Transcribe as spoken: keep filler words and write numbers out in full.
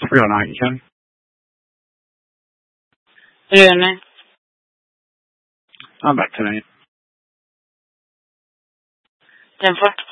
Real night, you can. Bene. I'm back tonight. Ten for